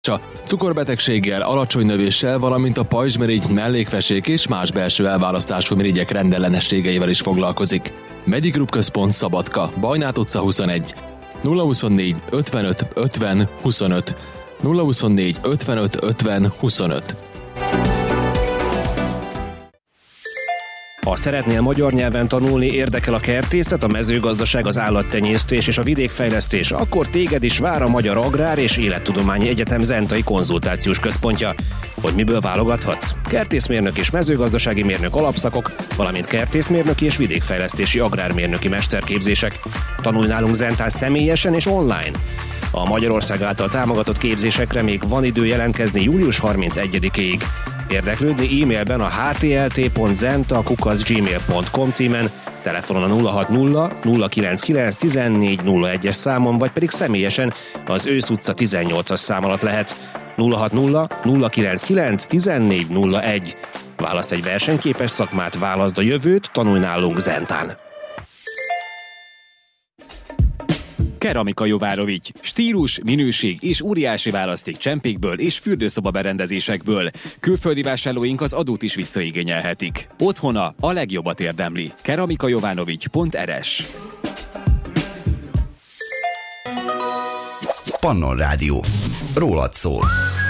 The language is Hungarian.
cukorbetegséggel, alacsony növéssel, valamint a pajzsmirigy, mellékfesék és más belső elválasztású mirigyek rendellenességeivel is foglalkozik. Medigroup Központ, Szabadka, Bajnát utca 21, 024 55 50 25, 024 55 50 25. Ha szeretnél magyar nyelven tanulni, érdekel a kertészet, a mezőgazdaság, az állattenyésztés és a vidékfejlesztés, akkor téged is vár a Magyar Agrár és Élettudományi Egyetem Zentai Konzultációs Központja. Hogy miből válogathatsz? Kertészmérnök és mezőgazdasági mérnök alapszakok, valamint kertészmérnöki és vidékfejlesztési agrármérnöki mesterképzések. Tanulj nálunk Zentán személyesen és online. A Magyarország által támogatott képzésekre még van idő jelentkezni július 31-ig. Érdeklődni e-mailben a htlt.zenta@gmail.com címen, telefonon a 060 099 1401-es számon, vagy pedig személyesen az Ősz utca 18-as szám alatt lehet. 060 099 1401. Válasz egy versenyképes szakmát, válaszd a jövőt, tanulj nálunk Zentán. Keramika Jovárovics. Stílus, minőség és óriási választék csempékből és fürdőszoba berendezésekből. Külföldi vásárlóink az adót is visszaigényelhetik. Otthona a legjobbat érdemli. keramikajovanovics.rs. Pannon Rádió. Rólad szól.